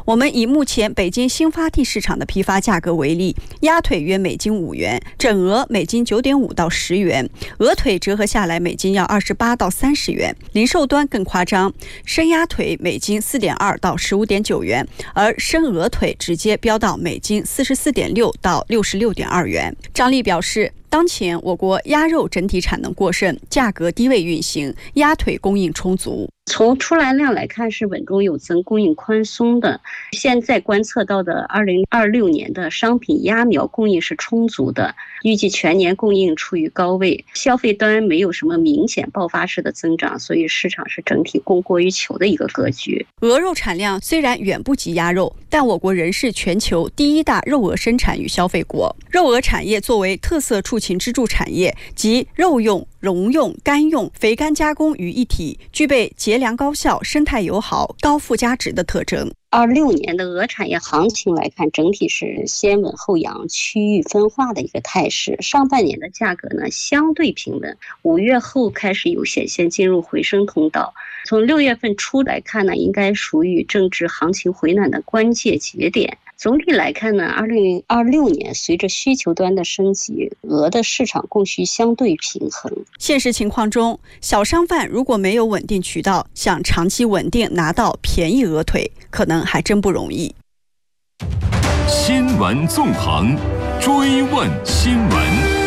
我们以目前北京新发地市场的批发价格为例，鸭腿约每斤5元，整鹅每斤9.5到10元，鹅腿折合下来每斤要28到30元。零售端更夸张，生鸭腿每斤4.2到15.9元，而生鹅腿直接飙到每斤44.6到66.2元。张力表示，当前我国鸭肉整体产能过剩，价格低位运行，鸭腿供应充足。 从出栏量来看是稳中有增，供应宽松的。现在观测到的2026年的商品鸭苗供应是充足的，预计全年供应处于高位，消费端没有什么明显爆发式的增长，所以市场是整体供过于求的一个格局。 鹅肉产量虽然远不及鸭肉，但我国仍是全球第1大肉鹅生产与消费国。肉鹅产业作为特色出勤支柱产业，即肉用、笼用、干用、肥干加工于一体，具备节粮高效、生态友好、高附加值的特征。 26年的鹅产业行情来看，整体是先稳后扬、区域分化的一个态势。上半年的价格呢相对平稳，5月后开始有显现进入回升通道。从6月份初来看呢，应该属于正值行情回暖的关键节点。总体来看呢，2026年随着需求端的升级，鹅的市场供需相对平衡。 现实情况中，小商贩如果没有稳定渠道，想长期稳定拿到便宜鹅腿，可能还真不容易。 新闻纵横，追问新闻。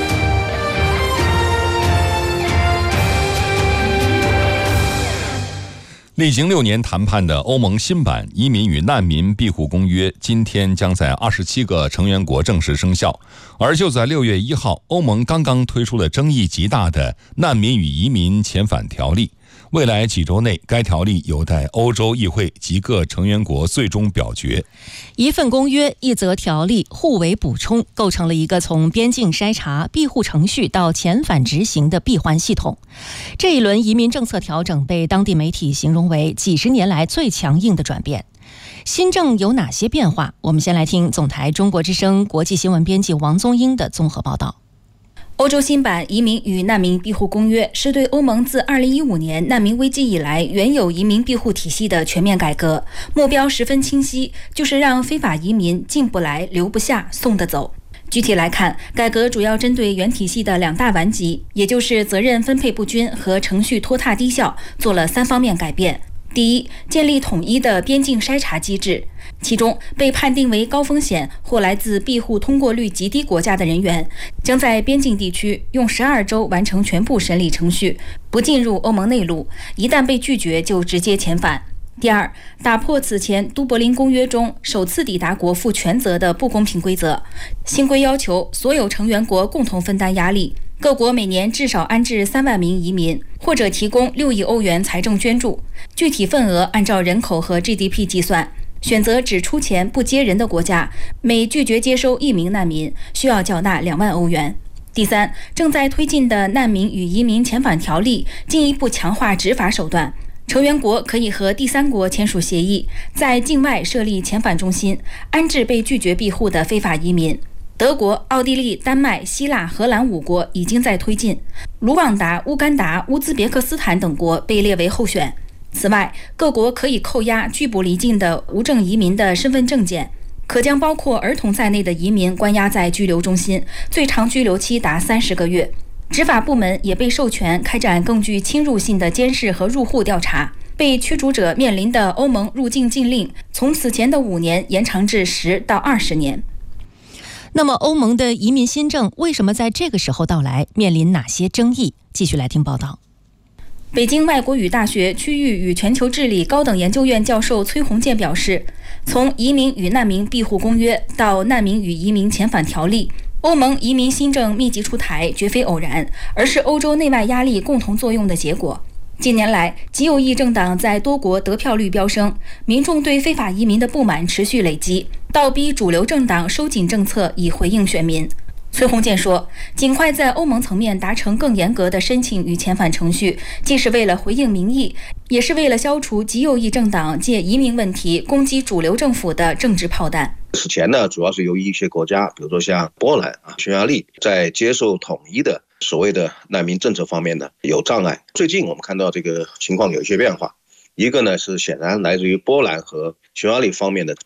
历经6年谈判的欧盟新版移民与难民庇护公约今天将在27个成员国正式生效。而就在6月1号，欧盟刚刚推出了争议极大的难民与移民遣返条例。未来几周内，该条例有待欧洲议会及各成员国最终表决。 一份公约，一则条例，互为补充，构成了一个从边境筛查、庇护程序到遣返执行的闭环系统。这一轮移民政策调整被当地媒体形容为几十年来最强硬的转变。新政有哪些变化？我们先来听总台中国之声国际新闻编辑王宗英的综合报道。 欧洲新版移民与难民庇护公约是对欧盟自2015年难民危机以来原有移民庇护体系的全面改革，目标十分清晰，就是让非法移民进不来、留不下、送得走。具体来看，改革主要针对原体系的2大顽疾，也就是责任分配不均和程序拖沓低效，做了3方面改变。第一，建立统一的边境筛查机制，其中被判定为高风险或来自庇护通过率极低国家的人员，将在边境地区用12周完成全部审理程序，不进入欧盟内陆，一旦被拒绝就直接遣返。第二，打破此前都柏林公约中首次抵达国负全责的不公平规则，新规要求所有成员国共同分担压力，各国每年至少安置3万名移民，或者提供6亿欧元财政捐助，具体份额按照人口和 GDP 计算。选择只出钱不接人的国家，每拒绝接收1名难民，需要缴纳2万欧元。第三，正在推进的难民与移民遣返条例进一步强化执法手段。成员国可以和第三国签署协议，在境外设立遣返中心，安置被拒绝庇护的非法移民。德国、奥地利、丹麦、希腊、荷兰5国已经在推进，卢旺达、乌干达、乌兹别克斯坦等国被列为候选。此外，各国可以扣押拒捕离境的无证移民的身份证件，可将包括儿童在内的移民关押在拘留中心，最长拘留期达30个月。执法部门也被授权开展更具侵入性的监视和入户调查，被驱逐者面临的欧盟入境禁令从此前的5年延长至10到20年。 那么欧盟的移民新政为什么在这个时候到来，面临哪些争议？继续来听报道。 北京外国语大学区域与全球治理高等研究院教授崔洪建表示，从移民与难民庇护公约到难民与移民遣返条例，欧盟移民新政密集出台绝非偶然，而是欧洲内外压力共同作用的结果。近年来，极右翼政党在多国得票率飙升，民众对非法移民的不满持续累积，倒逼主流政党收紧政策以回应选民。崔洪建说，尽快在欧盟层面达成更严格的申请与遣返程序，既是为了回应民意，也是为了消除极右翼政党借移民问题攻击主流政府的政治炮弹。 此前呢，主要是由于一些国家，比如说像波兰、匈牙利，在接受统一的所谓的难民政策方面呢有障碍。最近我们看到这个情况有一些变化，一个呢是显然来自于波兰和匈牙利方面的